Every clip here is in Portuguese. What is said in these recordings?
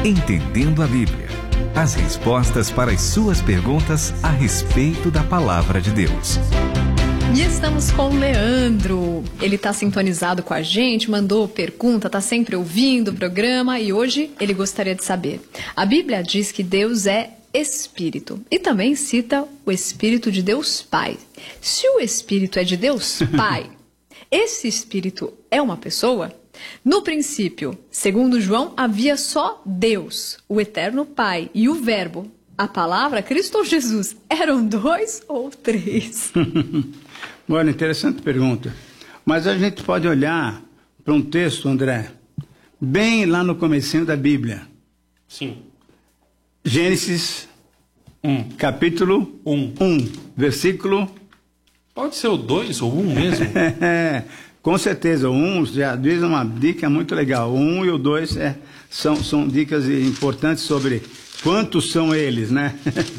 Entendendo a Bíblia. As respostas para as suas perguntas a respeito da Palavra de Deus. E estamos com o Leandro. Ele está sintonizado com a gente, mandou pergunta, está sempre ouvindo o programa e hoje ele gostaria de saber. A Bíblia diz que Deus é Espírito e também cita o Espírito de Deus Pai. Se o Espírito é de Deus Pai, esse Espírito é uma pessoa? No princípio, segundo João, havia só Deus, o Eterno Pai e o Verbo. A palavra Cristo ou Jesus eram 2 ou 3? Olha, interessante pergunta. Mas a gente pode olhar para um texto, André, bem lá no comecinho da Bíblia. Sim. Gênesis, capítulo 1, versículo... Pode ser o 2 ou 1 mesmo? Com certeza, o 1 já diz uma dica muito legal. O 1 e o 2 são dicas importantes sobre quantos são eles, né?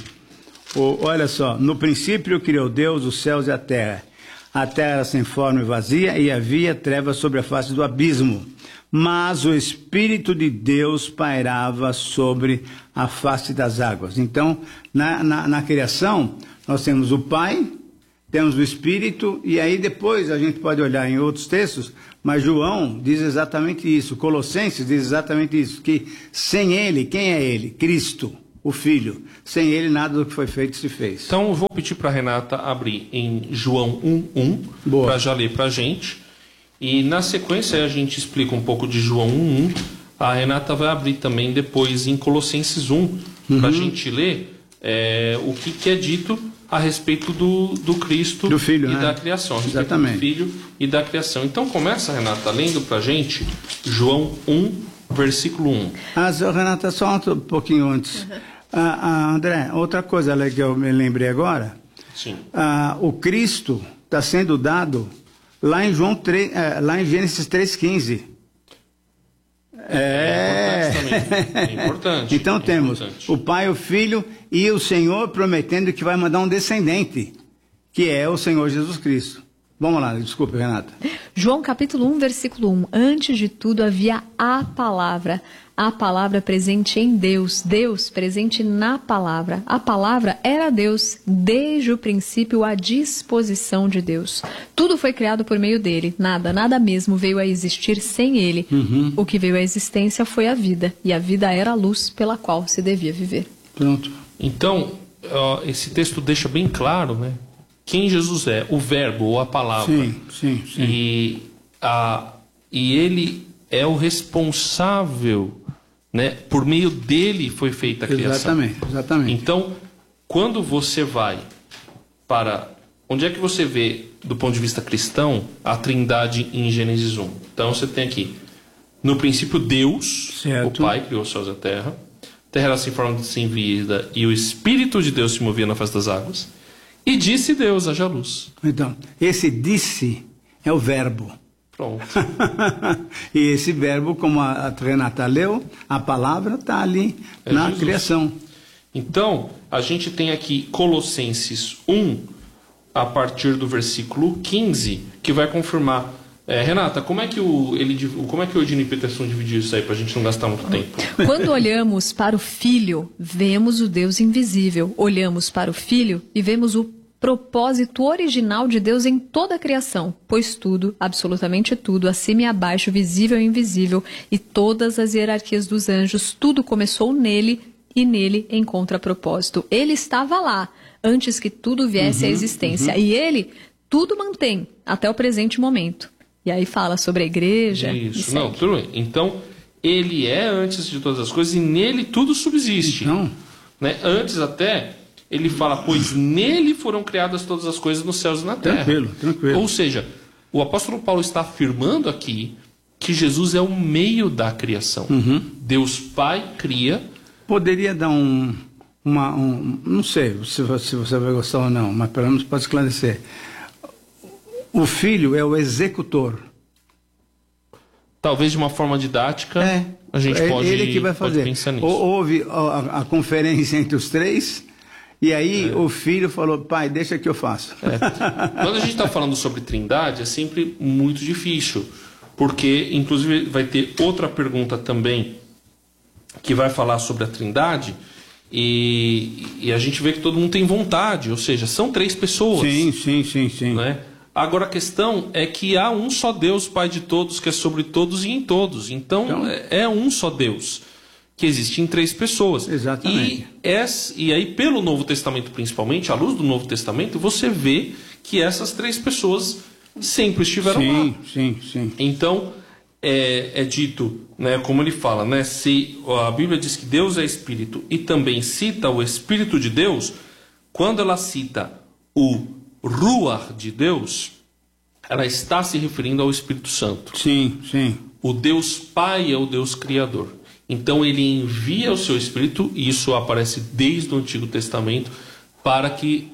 Olha só, no princípio criou Deus os céus e a terra. A terra era sem forma e vazia e havia trevas sobre a face do abismo. Mas o Espírito de Deus pairava sobre a face das águas. Então, na criação, nós temos o Pai, temos o Espírito, e aí depois a gente pode olhar em outros textos, mas João diz exatamente isso, Colossenses diz exatamente isso, que sem ele, quem é ele? Cristo, o Filho. Sem ele nada do que foi feito se fez. Então eu vou pedir para a Renata abrir em João 1:1, para já ler para a gente, e na sequência a gente explica um pouco de João 1:1, a Renata vai abrir também depois em Colossenses 1, para a gente ler o que é dito a respeito do Cristo do Filho, e né? da criação. Exatamente. Do Filho e da criação. Então começa, Renata, lendo pra gente João 1, versículo 1. Renata, só um pouquinho antes. André, outra coisa que eu me lembrei agora. Sim. O Cristo está sendo dado lá em João 3, lá em Gênesis 3,15. É importante. Então temos importante. O Pai, o Filho e o Senhor prometendo que vai mandar um descendente, que é o Senhor Jesus Cristo. Vamos lá, desculpe, Renata. João capítulo 1, versículo 1. Antes de tudo havia a palavra presente em Deus, Deus presente na palavra. A palavra era Deus, desde o princípio à disposição de Deus. Tudo foi criado por meio dele, nada mesmo veio a existir sem ele. O que veio à existência foi a vida, e a vida era a luz pela qual se devia viver. Pronto. Então, esse texto deixa bem claro, né? Quem Jesus é, o verbo ou a palavra. Sim. E ele é o responsável, né? Por meio dele foi feita a criação. Exatamente. Então, quando você vai para... Onde é que você vê, do ponto de vista cristão, a trindade em Gênesis 1? Então, você tem aqui, no princípio, Deus, certo. o Pai, criou os céus e a terra. A terra era sem forma de sem vida, e o Espírito de Deus se movia na face das águas. E disse Deus, haja luz. Então, esse disse é o verbo. Pronto. E esse verbo, como a Renata leu, a palavra está ali na Jesus. criação. Então, a gente tem aqui Colossenses 1, a partir do versículo 15, que vai confirmar. Renata, como é que o Eugene Peterson dividiu isso aí, para a gente não gastar muito tempo? Quando olhamos para o Filho, vemos o Deus invisível. Olhamos para o Filho e vemos o propósito original de Deus em toda a criação, pois tudo, absolutamente tudo, acima e abaixo, visível e invisível, e todas as hierarquias dos anjos, tudo começou nele e nele encontra propósito. Ele estava lá antes que tudo viesse à existência, e ele tudo mantém até o presente momento. E aí fala sobre a igreja. Isso, não, tudo bem. Então, ele é antes de todas as coisas e nele tudo subsiste. Então, né? Antes até, ele fala, pois nele foram criadas todas as coisas nos céus e na terra. Tranquilo. Ou seja, o apóstolo Paulo está afirmando aqui que Jesus é o meio da criação. Deus Pai cria. Poderia dar não sei se você vai gostar ou não, mas pelo menos pode esclarecer. O Filho é o executor. Talvez de uma forma didática, a gente pode, ele que vai fazer. Pensar nisso. Houve a conferência entre os três, e aí o Filho falou, pai, deixa que eu faço. Quando a gente está falando sobre trindade, é sempre muito difícil, porque, inclusive, vai ter outra pergunta também que vai falar sobre a Trindade, e a gente vê que todo mundo tem vontade, ou seja, são 3 pessoas. Sim. Né? Agora a questão é que há um só Deus, Pai de todos, que é sobre todos e em todos. Então é um só Deus, que existe em 3 pessoas. Exatamente. E aí, pelo Novo Testamento principalmente, à luz do Novo Testamento, você vê que essas 3 pessoas sempre estiveram lá. Sim. Então, é dito, né, como ele fala, né, se a Bíblia diz que Deus é Espírito e também cita o Espírito de Deus, quando ela cita o Ruach de Deus, ela está se referindo ao Espírito Santo. Sim. O Deus Pai é o Deus Criador. Então ele envia o seu Espírito, e isso aparece desde o Antigo Testamento, para que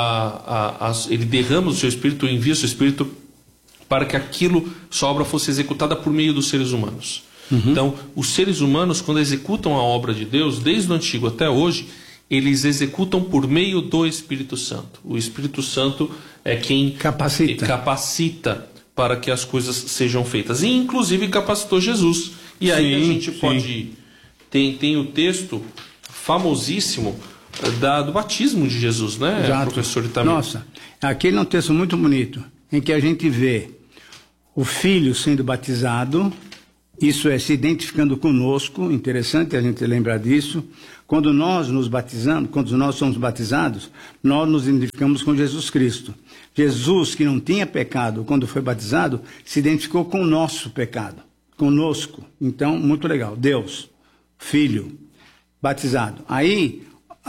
ele derrama o seu Espírito, envia o seu Espírito para que sua obra fosse executada por meio dos seres humanos. Então, os seres humanos, quando executam a obra de Deus, desde o Antigo até hoje, eles executam por meio do Espírito Santo. O Espírito Santo é quem capacita para que as coisas sejam feitas. E, inclusive, capacitou Jesus. E aí a gente pode... Tem o texto famosíssimo do batismo de Jesus, né, Exato. professor Itamir? Nossa, aquele é um texto muito bonito, em que a gente vê o Filho sendo batizado, isso é, se identificando conosco, interessante a gente lembrar disso. Quando nós nos batizamos, quando nós somos batizados, nós nos identificamos com Jesus Cristo. Jesus, que não tinha pecado quando foi batizado, se identificou com o nosso pecado, conosco. Então, muito legal. Deus, Filho, batizado. Aí,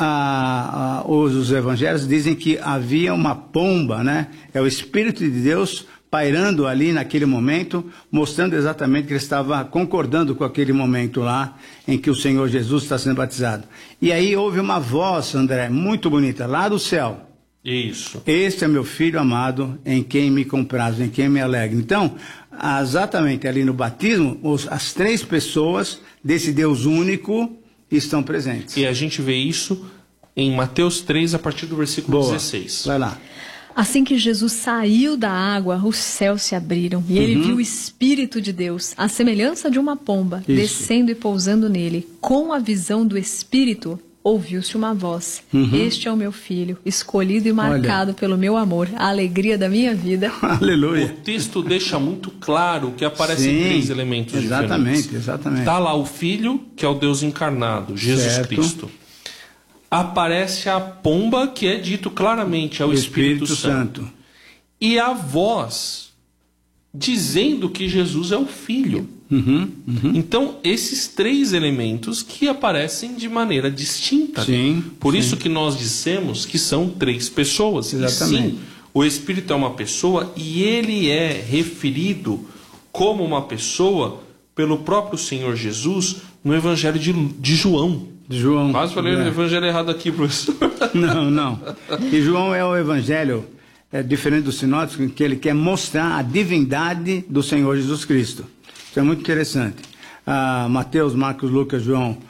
os evangelhos dizem que havia uma pomba, né? É o Espírito de Deus pairando ali naquele momento, mostrando exatamente que ele estava concordando com aquele momento lá, em que o Senhor Jesus está sendo batizado. E aí houve uma voz, André, muito bonita, lá do céu. Isso. Este é meu Filho amado, em quem me comprazo, em quem me alegro. Então, exatamente ali no batismo, as 3 pessoas desse Deus único estão presentes. E a gente vê isso em Mateus 3, a partir do versículo 16. Vai lá. Assim que Jesus saiu da água, os céus se abriram e ele viu o Espírito de Deus, à semelhança de uma pomba, descendo e pousando nele. Com a visão do Espírito, ouviu-se uma voz. Este é o meu Filho, escolhido e marcado pelo meu amor, a alegria da minha vida. Aleluia. O texto deixa muito claro que aparecem 3 elementos diferentes. Exatamente. Está lá o Filho, que é o Deus encarnado, Jesus Cristo. Aparece a pomba, que é dito claramente, é o Espírito Santo. E a voz dizendo que Jesus é o Filho. Então, esses 3 elementos que aparecem de maneira distinta. Por isso que nós dissemos que são 3 pessoas. Exatamente. E sim, o Espírito é uma pessoa e ele é referido como uma pessoa pelo próprio Senhor Jesus no Evangelho de João. Quase falei o evangelho errado aqui, professor. Não. E João é o evangelho diferente dos sinóticos, que ele quer mostrar a divindade do Senhor Jesus Cristo. Isso é muito interessante. Mateus, Marcos, Lucas,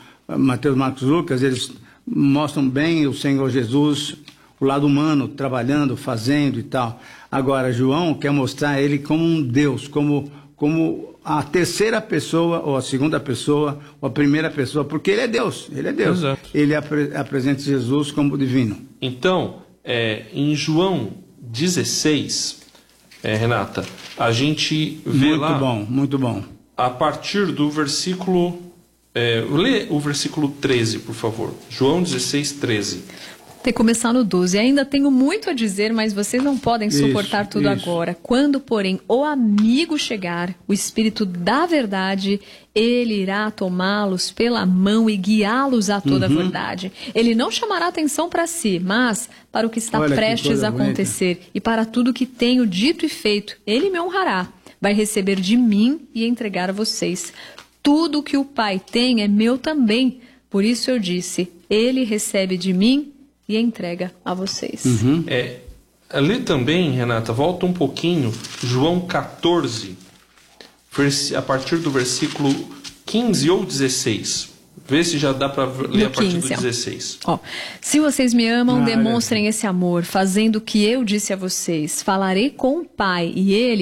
eles mostram bem o Senhor Jesus, o lado humano, trabalhando, fazendo e tal. Agora, João quer mostrar ele como um Deus, como a terceira pessoa, ou a segunda pessoa, ou a primeira pessoa, porque ele é Deus. Exato. Ele apresenta Jesus como divino. Então, em João 16, Renata, a gente vê lá... Muito bom. A partir do versículo... lê o versículo 13, por favor. João 16, 13. Tem que começar no 12. Ainda tenho muito a dizer, mas vocês não podem suportar tudo agora. Quando, porém, o amigo chegar, o Espírito da verdade, ele irá tomá-los pela mão e guiá-los a toda a verdade. Ele não chamará atenção para si, mas para o que está prestes a acontecer bonita. E para tudo que tenho dito e feito, ele me honrará. Vai receber de mim e entregar a vocês. Tudo que o Pai tem é meu também. Por isso eu disse, ele recebe de mim e entrega a vocês. Ali também, Renata, volta um pouquinho, João 14, a partir do versículo 15 ou 16. Vê se já dá para ler a partir do 16. Se vocês me amam, demonstrem esse amor, fazendo o que eu disse a vocês. Falarei com o Pai e ele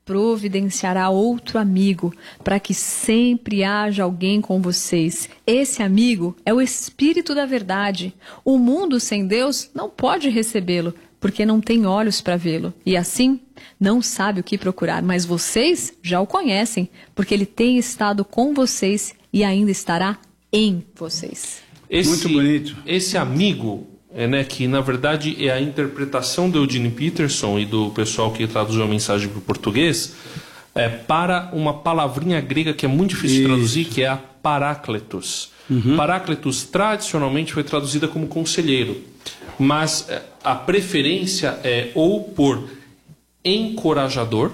providenciará outro amigo, para que sempre haja alguém com vocês. Esse amigo é o Espírito da verdade. O mundo sem Deus não pode recebê-lo, porque não tem olhos para vê-lo. E assim, não sabe o que procurar. Mas vocês já o conhecem, porque ele tem estado com vocês e ainda estará em vocês. Muito bonito. Esse amigo, que na verdade é a interpretação do Eugene Peterson e do pessoal que traduziu a mensagem para o português, para uma palavrinha grega que é muito difícil de traduzir, que é a parácletos. Parácletos tradicionalmente foi traduzida como conselheiro, mas a preferência é ou por encorajador,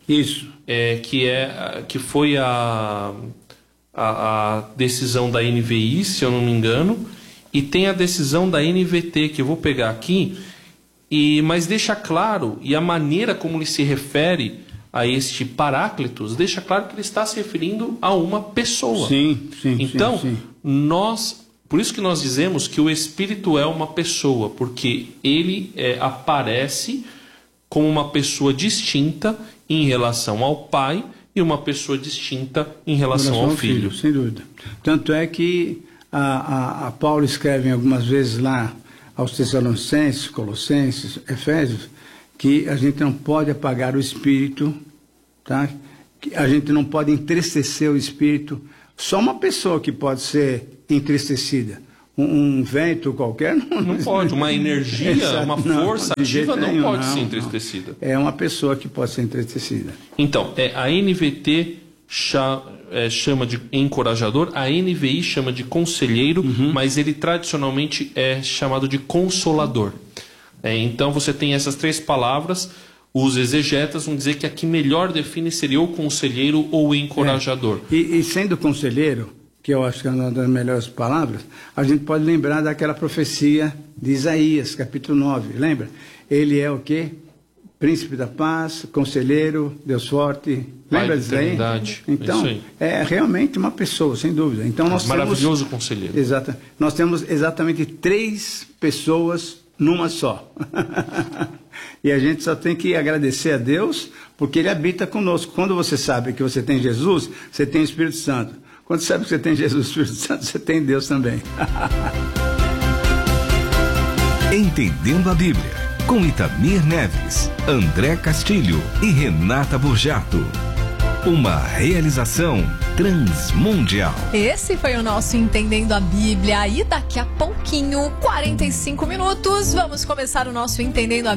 que foi a decisão da NVI, se eu não me engano, e tem a decisão da NVT, que eu vou pegar aqui, mas deixa claro, e a maneira como ele se refere a este paráclitos, deixa claro que ele está se referindo a uma pessoa. Então, por isso que nós dizemos que o Espírito é uma pessoa, porque ele aparece como uma pessoa distinta em relação ao Pai e uma pessoa distinta em relação ao Filho. Sem dúvida. Tanto é que a Paulo escreve algumas vezes lá aos Tessalonicenses, Colossenses, Efésios, que a gente não pode apagar o Espírito, tá? Que a gente não pode entristecer o Espírito. Só uma pessoa que pode ser entristecida. Um vento qualquer não pode. Uma energia, uma força ativa não pode ser entristecida. É uma pessoa que pode ser entristecida. Então, a NVT chama de encorajador, a NVI chama de conselheiro, mas ele tradicionalmente é chamado de consolador. Então você tem essas três palavras. Os exegetas vão dizer que a que melhor define seria o conselheiro ou o encorajador. E sendo conselheiro, que eu acho que é uma das melhores palavras, a gente pode lembrar daquela profecia de Isaías, capítulo 9, lembra? Ele é o quê? Príncipe da paz, conselheiro, Deus forte, lembra disso aí? Então, é realmente uma pessoa, sem dúvida. Então, maravilhoso conselheiro. Exato. Nós temos exatamente 3 pessoas numa só. E a gente só tem que agradecer a Deus, porque Ele habita conosco. Quando você sabe que você tem Jesus, você tem o Espírito Santo. Quando você sabe que você tem Jesus, o Espírito Santo, você tem Deus também. Entendendo a Bíblia, com Itamir Neves, André Castilho e Renata Burjato. Uma realização transmundial. Esse foi o nosso Entendendo a Bíblia. E daqui a pouquinho, 45 minutos, vamos começar o nosso Entendendo a